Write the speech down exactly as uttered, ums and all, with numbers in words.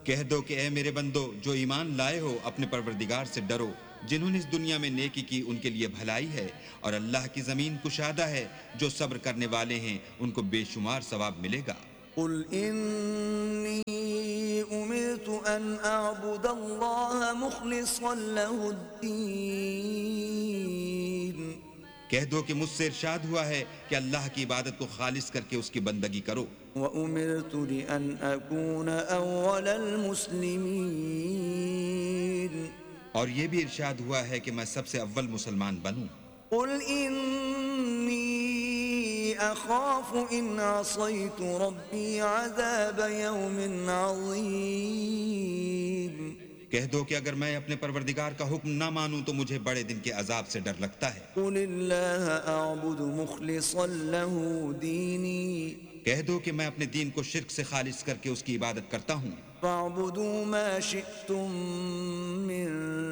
کہہ دو کہ اے میرے بندو جو ایمان لائے ہو اپنے پروردگار سے ڈرو، جنہوں نے اس دنیا میں نیکی کی ان کے لیے بھلائی ہے، اور اللہ کی زمین کشادہ ہے، جو صبر کرنے والے ہیں ان کو بے شمار ثواب ملے گا۔ قل انی امرت ان اعبد اللہ مخلصا له الدین، کہہ دو کہ مجھ سے ارشاد ہوا ہے کہ اللہ کی عبادت کو خالص کر کے اس کی بندگی کرو، وَأُمِرْتُ لِأَنْ أَكُونَ أَوَّلَ الْمُسْلِمِينَ، اور یہ بھی ارشاد ہوا ہے کہ میں سب سے اول مسلمان بنوں۔ قُلْ إِنِّي أَخَافُ إِنْ عَصَيْتُ رَبِّي عَذَابَ يَوْمٍ عَظِيمٍ، کہہ دو کہ اگر میں اپنے پروردگار کا حکم نہ مانوں تو مجھے بڑے دن کے عذاب سے ڈر لگتا ہے۔ قُلِ اللَّهَ أَعْبُدُ مُخْلِصًا لَهُ دِينِي، کہہ دو کہ میں اپنے دین کو شرک سے خالص کر کے اس کی عبادت کرتا ہوں۔ فَاعْبُدُوا مَا شِئْتُم مِّن